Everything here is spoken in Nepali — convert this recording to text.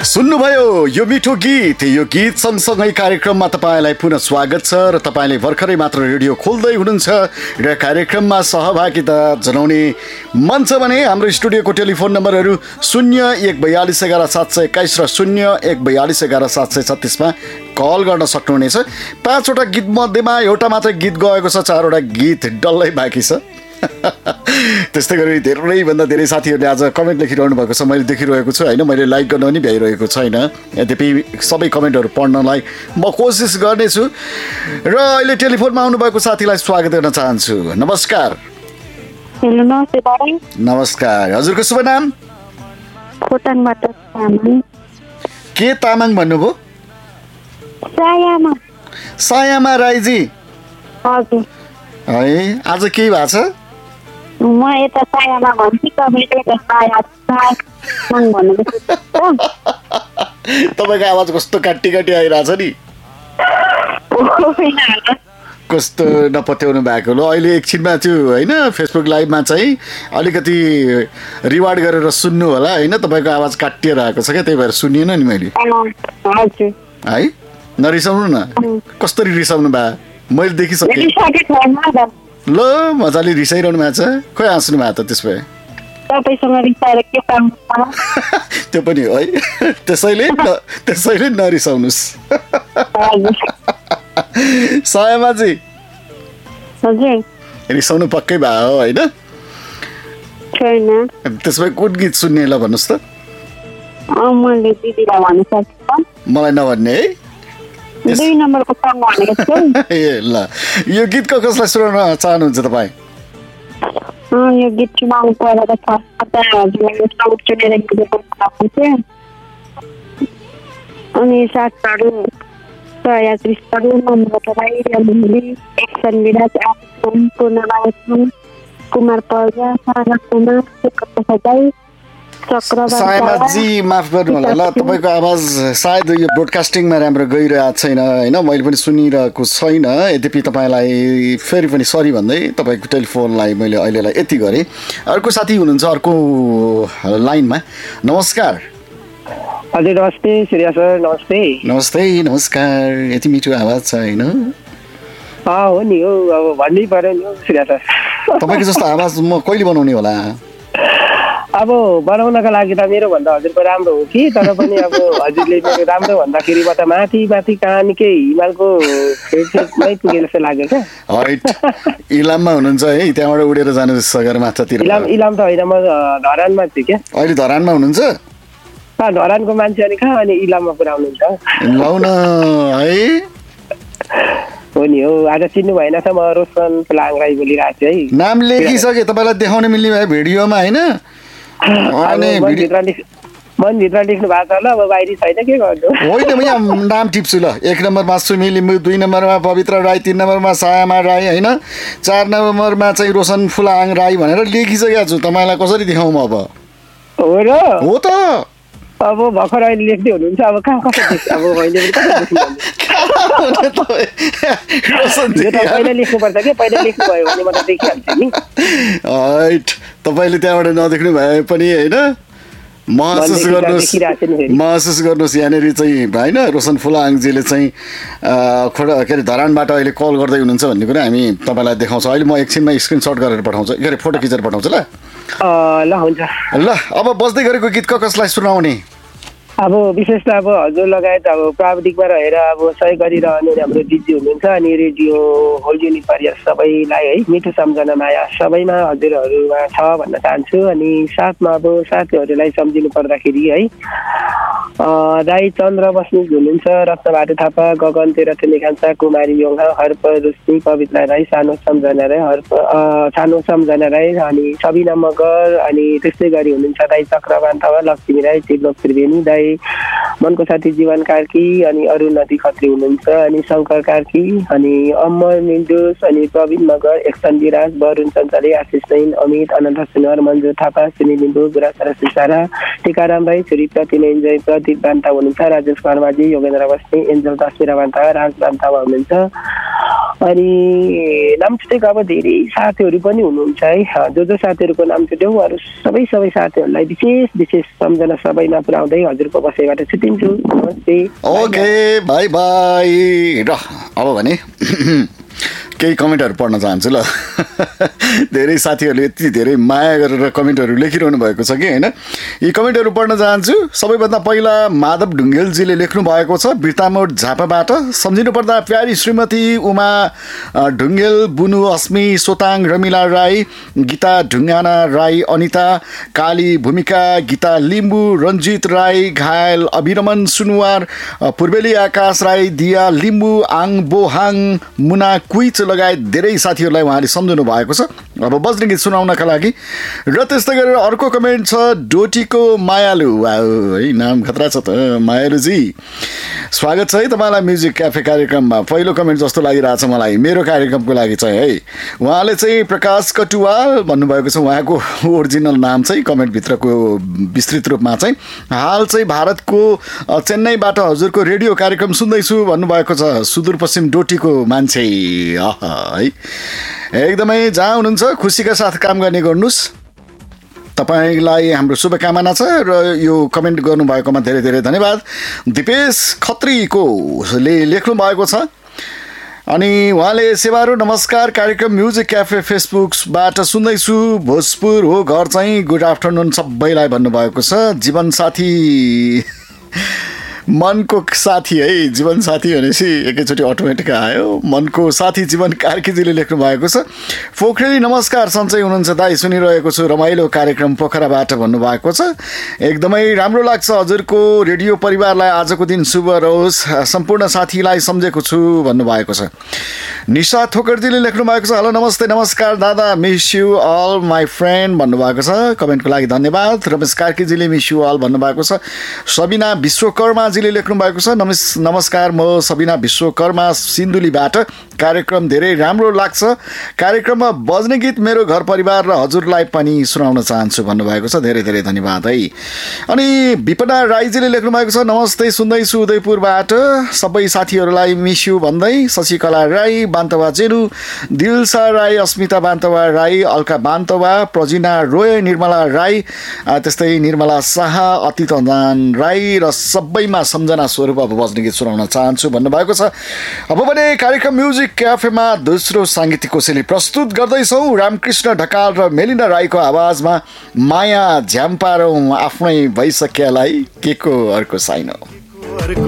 सुन्नुभयो यो मिठो गीत। यो गीत सँगसँगै कार्यक्रममा तपाईँलाई पुनः स्वागत छ र तपाईँले भर्खरै मात्र रेडियो खोल्दै हुनुहुन्छ र कार्यक्रममा सहभागिता जनाउने मन छ भने हाम्रो स्टुडियोको टेलिफोन नम्बरहरू 0142117721 र 0142117736 मा कल गर्न सक्नुहुनेछ। 5 वटा गीत मध्येमा एउटा मात्रै गीत गएको छ, 4 वटा गीत डल्लै बाँकी छ। त्यस्तै गरी धेरैभन्दा धेरै साथीहरूले आज कमेन्ट लेखिरहनु भएको छ, मैले देखिरहेको छु होइन। मैले लाइक गर्न पनि भ्याइरहेको छैन, यद्यपि सबै कमेन्टहरू पढ्नलाई म कोसिस गर्नेछु। र अहिले टेलिफोनमा आउनुभएको साथीलाई स्वागत गर्न चाहन्छु। नमस्कार। नमस्कार, हजुरको शुभ नाम? के तामाङ भन्नुभयो? सायामा राईजी है। आज के भएको छ? म यता सायामा भन्छु, तपाईले यता सायाङ भन्नुहुन्छ। तपाईको आवाज कस्तो काटी काटी आइरहेछ नि, कस्तो नपत्याउनु भएको। ल अहिले एकछिनमा त्यो होइन फेसबुक लाइभमा चाहिँ अलिकति रिवार्ड गरेर सुन्नु होला होइन। तपाईँको आवाज काटिएर आएको छ क्या, त्यही भएर सुनिएन नि मैले है। नरिसाउनु न, कसरी रिसाउनु भयो मैले देखिसकेँ। ल मजाले रिसाइरहनु भएको छ, खोइ हाँस्नु भएको त त्यसो भए त्यो पनि है। त्यसैले नरिसाउनुहोस्। सायमाजी रिसाउनु पक्कै भयो होइन? त्यसो भए कुन गीत सुन्ने ल भन्नुहोस् त? मलाई नभन्ने है। 2 नम्बरको सङ भनेको छु। ए ल, यो गीतको कसलाई सुनाउन चाहनुहुन्छ तपाईँ? यो गीत चुनाउ परेको छ, अनि साथहरू सयात्रीहरू एक्सन विराज कुमार पर्जा सायमाजी माफ गर्नु होला ल, तपाईँको आवाज सायद यो ब्रोडकास्टिङमा राम्रो गइरहेको छैन होइन, मैले पनि सुनिरहेको छैन। यद्यपि तपाईँलाई फेरि पनि सरी भन्दै तपाईँको टेलिफोनलाई मैले अहिलेलाई यति गरेँ। अर्को साथी हुनुहुन्छ अर्को लाइनमा। नमस्कार। हजुर नमस्ते सूर्य सर। नमस्ते। नमस्ते नमस्कार। यति मिठो आवाज छ होइन? हो नि, हो अब भन्नै पर्यो नि सूर्य सर। तपाईँको जस्तो आवाज म कहिले बनाउने होला? अब बनाउनका लागि त मेरो भन्दा हजुरको राम्रो हो कि, तर पनि अब हजुरले मेरो राम्रो भन्दाखेरि म त माथि माथि कहाँ निकै हिमालको फेदमै पुगे जस्तो लाग्यो क्या। इलाममा हुनुहुन्छ है, त्यहाँबाट उडेर जानु सगरमाथातिर? इलाम त होइन, म धरानमा छु क्या। अहिले धरानमा हुनुहुन्छ? धरानको मान्छे अनि कहाँ अनि इलाममा पुऱ्याउनुहुन्छ? लौ न है। हो नि, हो। आज चिन्नु भएन त, म रोशन फुलाङ राई बोलिरहेको छु है। नाम लेखिसके, तपाईँलाई देखाउन मिल्ने भयो भिडियोमा होइन? मनभित्र लेख्नु भएको छ ल, अब बाहिरी छैन के गर्नु। होइन म यहाँ नाम टिप्छु ल। 1 नम्बरमा सुमी लिम्बू, 2 नम्बरमा पवित्र राई, 3 नम्बरमा सायामा राई होइन, 4 नम्बरमा चाहिँ रोशन फुलाङ राई भनेर लेखिसकेको छु। तपाईँलाई कसरी देखाउँ अब? हो र? हो त। अब भर्खर अहिले लेख्दै हुनुहुन्छ, अब कहाँ कसो अब अहिले पहिला लेख्नुपर्छ कि, पहिला लेख्नुभयो भने म त देखिहाल्छु नि। तपाईँले त्यहाँबाट नदेख्नु भए पनि होइन महसुस गर्नुहोस् यहाँनिर चाहिँ होइन रोशन फुलाङजीले चाहिँ के अरे धरानबाट अहिले कल गर्दै हुनुहुन्छ भन्ने कुरा हामी तपाईँलाई देखाउँछौँ। अहिले म एकछिनमा स्क्रिनसट गरेर पठाउँछु, के अरे फोटो खिचेर पठाउँछु ल। ल हुन्छ ल। अब बज्दै गरेको गीत कसलाई सुनाउने? अब विशेष त अब हजुर लगायत अब प्राविधिकमा रहेर अब सहयोग गरिरहने हाम्रो दिदी हुनुहुन्छ, अनि रेडियो होल युनिट परिवार सबैलाई है मिठो सम्झना माया सबैमा हजुरहरूमा छ भन्न चाहन्छु। अनि साथमा अब साथीहरूलाई सम्झिनु पर्दाखेरि है राई चन्द्र बस्नेत हुनुहुन्छ, रत्नबहादुर थापा, गगन तेरथेने कान्छा, कुमारी योङा, हर्प रुस्नी, पवित्र राई, सानो सम्झना राई, अनि सबिना मगर, अनि त्यस्तै गरी हुनुहुन्छ दाई चक्रवान थापा, लक्ष्मी राई, त्रिलोक त्रिवेणी दाई, मनको साथी जीवन कार्की, अनि अरुण नदी खत्री हुनुहुन्छ, अनि शङ्कर कार्की, अनि अमर मिन्डुस, अनि प्रवीण मगर, एक्सन विराज, वरुण सञ्चारी, आशिष सैन, अमित, अनन्त सुनवार, मन्जु थापा, सुनिल लिम्बू, गुरासारा सुसारा, टिकाराम राई, छोरी प्रतिनेन्जय, प्रदीप बान्ता हुनुहुन्छ, राजेश कर्माजी, योगेन्द्र बस्ने, एन्जल तस्मिरा बान्ता, राज बान्ता हुनुहुन्छ, अनि नाम छुटेको अब धेरै साथीहरू पनि हुनुहुन्छ है, जो साथीहरूको नाम छुट्यौँ अरू सबै साथीहरूलाई विशेष सम्झना सबैमा पुर्याउँदै हजुरको बसाइबाट छुट्टिन्छु। नमस्ते। Okay by by. र अब भने केही कमेन्टहरू पढ्न चाहन्छु ल। धेरै साथीहरूले यति धेरै माया गरेर कमेन्टहरू लेखिरहनु भएको छ कि होइन, यी कमेन्टहरू पढ्न चाहन्छु। सबैभन्दा पहिला माधव ढुङ्गेलजीले लेख्नु भएको छ बिर्तामोड झापाबाट। सम्झिनु पर्दा प्यारी श्रीमती उमा ढुङ्गेल, बुनु अस्मी सोताङ, रमिला राई, गीता ढुङ्गाना राई, अनिता काली, भूमिका, गीता लिम्बू, रञ्जित राई, घायल, अभिरमन सुनुवार, पूर्वेली आकाश राई, दिया लिम्बू, आङ बोहाङ, मुना कुइच लगायत धेरै साथीहरूलाई उहाँले सम्झनु भएको छ अब बज्ने गीत सुनाउनका लागि। र त्यस्तै गरेर अर्को कमेन्ट छ डोटीको मायालु। है नाम खतरा छ त मायालुजी। स्वागत छ है तपाईँलाई म्युजिक क्याफे कार्यक्रममा। पहिलो कमेन्ट जस्तो लागिरहेछ मलाई मेरो कार्यक्रमको लागि चाहिँ है। उहाँले चाहिँ प्रकाश कटुवाल भन्नुभएको छ, उहाँको ओरिजिनल नाम चाहिँ कमेन्टभित्रको विस्तृत रूपमा चाहिँ हाल चाहिँ भारतको चेन्नईबाट हजुरको रेडियो कार्यक्रम सुन्दैछु भन्नुभएको छ। सुदूरपश्चिम डोटीको मान्छे है, एकदमै जहाँ हुनुहुन्छ खुसीका साथ काम गर्ने गर्नुहोस्। तपाईँलाई हाम्रो शुभकामना छ र यो कमेन्ट गर्नुभएकोमा धेरै धेरै धन्यवाद। दिपेश खत्रीकोले लेख्नु भएको छ अनि उहाँले सेवारो नमस्कार, कार्यक्रम म्युजिक क्याफे फेसबुकबाट सुन्दैछु, भोजपुर हो घर चाहिँ, गुड आफ्टरनुन सबैलाई भन्नुभएको छ। जीवनसाथी मनको साथी है, जीवन साथी भनेपछि एकैचोटि अटोमेटिक आयो मनको साथी जीवन कार्कीजीले लेख्नु भएको छ। पोखरेली नमस्कार, सन्चै हुनुहुन्छ दाइ, सुनिरहेको छु रमाइलो कार्यक्रम पोखराबाट भन्नुभएको छ। एकदमै राम्रो लाग्छ हजुरको रेडियो परिवारलाई आजको दिन शुभ रहोस्, सम्पूर्ण साथीलाई सम्झेको छु भन्नुभएको छ। निशा थोकरजीले लेख्नु भएको छ हेलो नमस्ते नमस्कार दादा, miss you all my friend भन्नुभएको छ। कमेन्टको लागि धन्यवाद। रमेश कार्कीजीले मिस यु अल भन्नुभएको छ। सबिना विश्वकर्माजीले लेख्नु भएको छ नमस्कार, म सबिना विश्वकर्मा सिन्धुलीबाट, कार्यक्रम धेरै राम्रो लाग्छ, कार्यक्रममा बज्ने गीत मेरो घर परिवार र हजुरलाई पनि सुनाउन चाहन्छु भन्नुभएको छ। धेरै धेरै धन्यवाद है। अनि विपना राईजीले लेख्नु भएको छ नमस्ते, सुन्दैछु उदयपुरबाट, सबै साथीहरूलाई मिस यु भन्दै शशिकला राई, बान्तवा जेनु, दिलसा राई, अस्मिता बान्तवा राई, अल्का बान्तवा, प्रजिना रोय, निर्मला राई, त्यस्तै निर्मला शाह, अतीत राई र सबैमा सम्झना स्वरूप अब बज्ने गीत सुनाउन चाहन्छु भन्नुभएको छ। अब भने कार्यक्रम म्युजिक क्याफेमा दोस्रो साङ्गीतिक कोसेली प्रस्तुत गर्दैछौँ। रामकृष्ण ढकाल र मेलिना राईको आवाजमा माया झ्याम्पारौँ आफ्नै भइसक्यालाई के को अर्को साइनो।